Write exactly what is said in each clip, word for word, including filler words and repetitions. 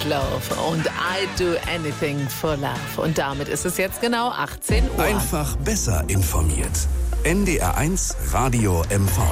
Meatloaf und I Do Anything for Love. Und damit ist es jetzt genau achtzehn Uhr. Einfach besser informiert. N D R eins Radio M V.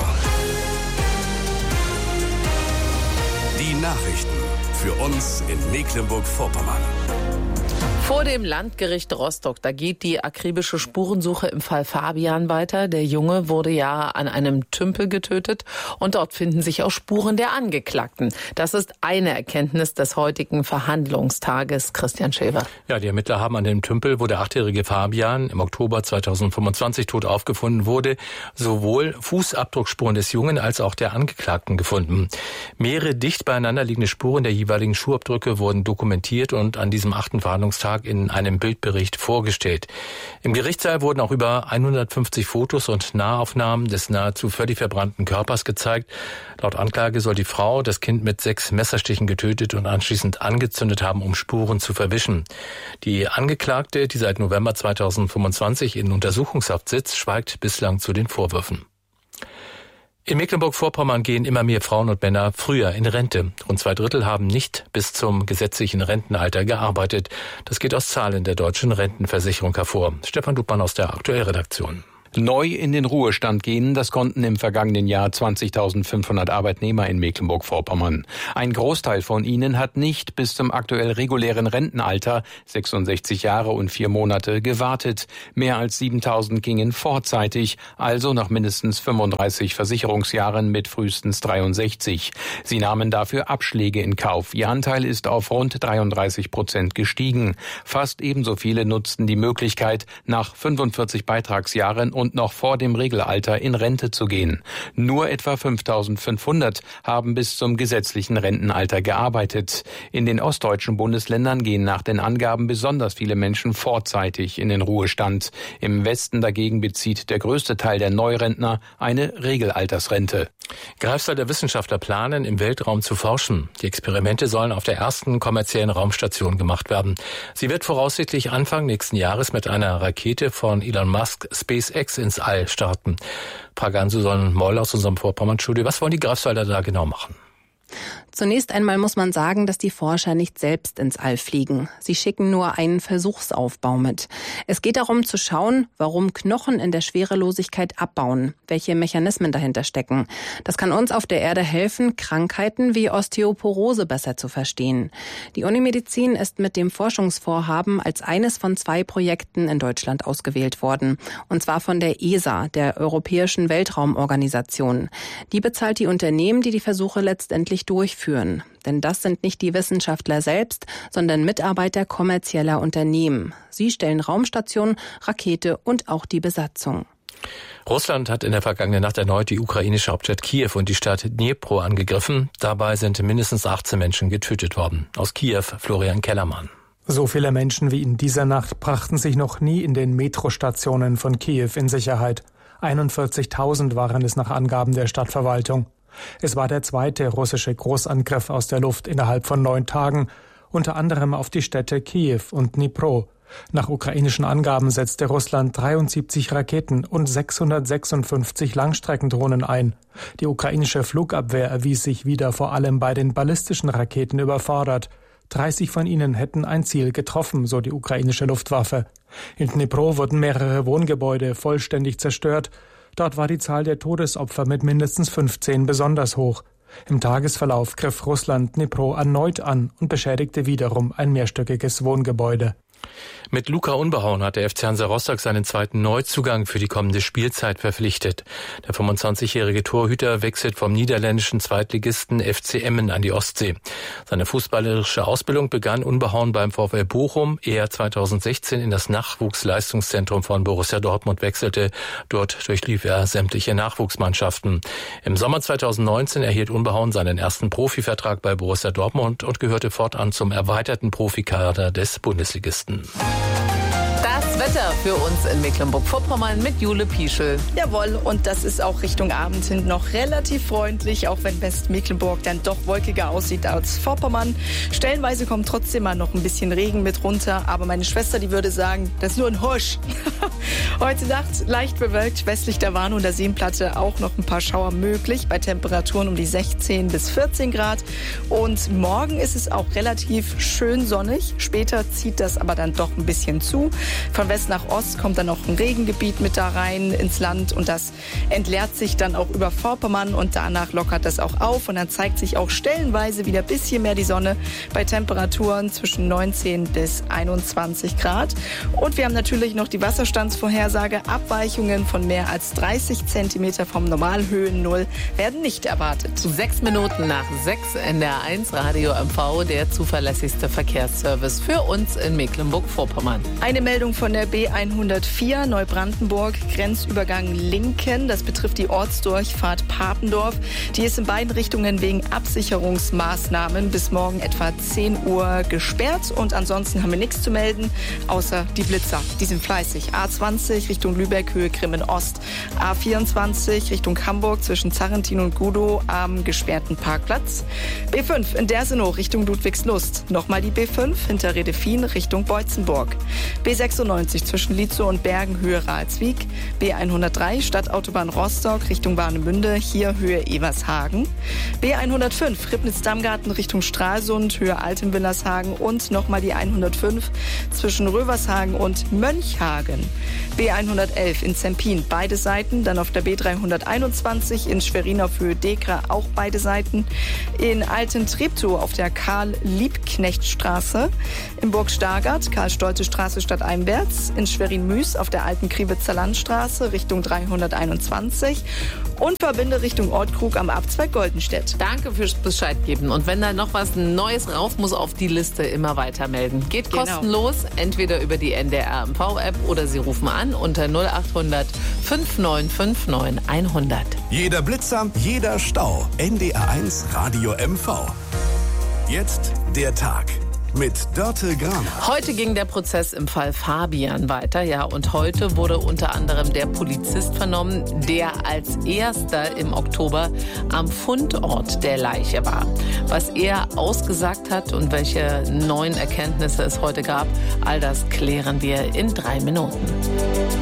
Die Nachrichten für uns in Mecklenburg-Vorpommern. Vor dem Landgericht Rostock, da geht die akribische Spurensuche im Fall Fabian weiter. Der Junge wurde ja an einem Tümpel getötet und dort finden sich auch Spuren der Angeklagten. Das ist eine Erkenntnis des heutigen Verhandlungstages. Christian Schäfer. Ja, die Ermittler haben an dem Tümpel, wo der achtjährige Fabian im Oktober zweitausendfünfundzwanzig tot aufgefunden wurde, sowohl Fußabdruckspuren des Jungen als auch der Angeklagten gefunden. Mehrere dicht beieinander liegende Spuren der jeweiligen Schuhabdrücke wurden dokumentiert und an diesem achten Verhandlungstag in einem Bildbericht vorgestellt. Im Gerichtssaal wurden auch über hundertfünfzig Fotos und Nahaufnahmen des nahezu völlig verbrannten Körpers gezeigt. Laut Anklage soll die Frau das Kind mit sechs Messerstichen getötet und anschließend angezündet haben, um Spuren zu verwischen. Die Angeklagte, die seit November zweitausendfünfundzwanzig in Untersuchungshaft sitzt, schweigt bislang zu den Vorwürfen. In Mecklenburg-Vorpommern gehen immer mehr Frauen und Männer früher in Rente. Rund zwei Drittel haben nicht bis zum gesetzlichen Rentenalter gearbeitet. Das geht aus Zahlen der Deutschen Rentenversicherung hervor. Stefan Dubmann aus der Aktuellredaktion. Neu in den Ruhestand gehen, das konnten im vergangenen Jahr zwanzigtausendfünfhundert Arbeitnehmer in Mecklenburg-Vorpommern. Ein Großteil von ihnen hat nicht bis zum aktuell regulären Rentenalter, sechsundsechzig Jahre und vier Monate, gewartet. Mehr als siebentausend gingen vorzeitig, also nach mindestens fünfunddreißig Versicherungsjahren mit frühestens dreiundsechzig. Sie nahmen dafür Abschläge in Kauf. Ihr Anteil ist auf rund dreiunddreißig Prozent gestiegen. Fast ebenso viele nutzten die Möglichkeit, nach fünfundvierzig Beitragsjahren und und noch vor dem Regelalter in Rente zu gehen. Nur etwa fünftausendfünfhundert haben bis zum gesetzlichen Rentenalter gearbeitet. In den ostdeutschen Bundesländern gehen nach den Angaben besonders viele Menschen vorzeitig in den Ruhestand. Im Westen dagegen bezieht der größte Teil der Neurentner eine Regelaltersrente. Greifswalder Wissenschaftler planen, im Weltraum zu forschen. Die Experimente sollen auf der ersten kommerziellen Raumstation gemacht werden. Sie wird voraussichtlich Anfang nächsten Jahres mit einer Rakete von Elon Musk SpaceX ins All starten. Frage an Susanne Moll aus unserem Vorpommern-Studio. Was wollen die Greifswalder da genau machen? Zunächst einmal muss man sagen, dass die Forscher nicht selbst ins All fliegen. Sie schicken nur einen Versuchsaufbau mit. Es geht darum zu schauen, warum Knochen in der Schwerelosigkeit abbauen, welche Mechanismen dahinter stecken. Das kann uns auf der Erde helfen, Krankheiten wie Osteoporose besser zu verstehen. Die Unimedizin ist mit dem Forschungsvorhaben als eines von zwei Projekten in Deutschland ausgewählt worden. Und zwar von der E S A, der Europäischen Weltraumorganisation. Die bezahlt die Unternehmen, die die Versuche letztendlich durchführen. Denn das sind nicht die Wissenschaftler selbst, sondern Mitarbeiter kommerzieller Unternehmen. Sie stellen Raumstation, Rakete und auch die Besatzung. Russland hat in der vergangenen Nacht erneut die ukrainische Hauptstadt Kiew und die Stadt Dnipro angegriffen. Dabei sind mindestens achtzehn Menschen getötet worden. Aus Kiew Florian Kellermann. So viele Menschen wie in dieser Nacht brachten sich noch nie in den Metrostationen von Kiew in Sicherheit. einundvierzigtausend waren es nach Angaben der Stadtverwaltung. Es war der zweite russische Großangriff aus der Luft innerhalb von neun Tagen, unter anderem auf die Städte Kiew und Dnipro. Nach ukrainischen Angaben setzte Russland dreiundsiebzig Raketen und sechshundertsechsundfünfzig Langstreckendrohnen ein. Die ukrainische Flugabwehr erwies sich wieder vor allem bei den ballistischen Raketen überfordert. dreißig von ihnen hätten ein Ziel getroffen, so die ukrainische Luftwaffe. In Dnipro wurden mehrere Wohngebäude vollständig zerstört. Dort war die Zahl der Todesopfer mit mindestens fünfzehn besonders hoch. Im Tagesverlauf griff Russland Dnipro erneut an und beschädigte wiederum ein mehrstöckiges Wohngebäude. Mit Luka Unbehauen hat der F C Hansa Rostock seinen zweiten Neuzugang für die kommende Spielzeit verpflichtet. Der fünfundzwanzigjährige Torhüter wechselt vom niederländischen Zweitligisten F C Emmen an die Ostsee. Seine fußballerische Ausbildung begann Unbehauen beim VfL Bochum, ehe er zweitausendsechzehn in das Nachwuchsleistungszentrum von Borussia Dortmund wechselte. Dort durchlief er sämtliche Nachwuchsmannschaften. Im Sommer zweitausendneunzehn erhielt Unbehauen seinen ersten Profivertrag bei Borussia Dortmund und gehörte fortan zum erweiterten Profikader des Bundesligisten. Das Wetter für uns in Mecklenburg-Vorpommern mit Jule Pieschel. Jawohl, und das ist auch Richtung Abend hin noch relativ freundlich, auch wenn Westmecklenburg dann doch wolkiger aussieht als Vorpommern. Stellenweise kommt trotzdem mal noch ein bisschen Regen mit runter, aber meine Schwester, die würde sagen, das ist nur ein Husch. Heute Nacht leicht bewölkt, westlich der Warnow und der Seenplatte auch noch ein paar Schauer möglich, bei Temperaturen um die sechzehn bis vierzehn Grad. Und morgen ist es auch relativ schön sonnig, später zieht das aber dann doch ein bisschen zu. Von West nach Ost kommt dann noch ein Regengebiet mit da rein ins Land und das entleert sich dann auch über Vorpommern und danach lockert das auch auf und dann zeigt sich auch stellenweise wieder ein bisschen mehr die Sonne bei Temperaturen zwischen neunzehn bis einundzwanzig Grad. Und wir haben natürlich noch die Wasserstandsvorhersage. Abweichungen von mehr als dreißig Zentimeter vom Normalhöhennull werden nicht erwartet. Sechs Minuten nach sechs N D R eins Radio M V, der zuverlässigste Verkehrsservice für uns in Mecklenburg-Vorpommern. Eine Meldung von der B hundertvier Neubrandenburg, Grenzübergang Linken. Das betrifft die Ortsdurchfahrt Papendorf. Die ist in beiden Richtungen wegen Absicherungsmaßnahmen bis morgen etwa zehn Uhr gesperrt. Und ansonsten haben wir nichts zu melden, außer die Blitzer. Die sind fleißig. A zwanzig Richtung Lübeck, Höhe Grimmen-Ost. A vierundzwanzig Richtung Hamburg zwischen Zarrentin und Gudow am gesperrten Parkplatz. B fünf in Dersenow Richtung Ludwigslust. Nochmal die B fünf hinter Redefin Richtung Beutzenburg. B sechsundneunzig zwischen Lietzow und Bergen, Höhe Ralswiek. B hundertdrei Stadtautobahn Rostock Richtung Warnemünde, hier Höhe Evershagen. B hundertfünf Ribnitz-Dammgarten Richtung Stralsund, Höhe Altenwillershagen und nochmal die hundertfünf zwischen Rövershagen und Mönchhagen. B hundertelf in Zempin, beide Seiten. Dann auf der B dreihunderteinundzwanzig in Schwerin auf Höhe Dekra, auch beide Seiten. In Alten-Treptow auf der Karl-Liebknecht-Straße. In Burg-Stargard, Karl-Stolte-Straße stadteinwärts. In Schwerin-Müs auf der alten Kriwitzer Landstraße Richtung dreihunderteinundzwanzig. Und verbinde Richtung Ortkrug am Abzweig Goldenstedt. Danke fürs Bescheid geben. Und wenn da noch was Neues rauf muss auf die Liste, immer weiter melden. Geht Genau. kostenlos, entweder über die N D R M V-App oder Sie rufen an unter null achthundert fünf neun fünf neun hundert. Jeder Blitzer, jeder Stau. N D R eins Radio M V. Jetzt der Tag mit Dörte Graner. Heute ging der Prozess im Fall Fabian weiter, ja, und heute wurde unter anderem der Polizist vernommen, der als erster im Oktober am Fundort der Leiche war. Was er ausgesagt hat und welche neuen Erkenntnisse es heute gab, all das klären wir in drei Minuten.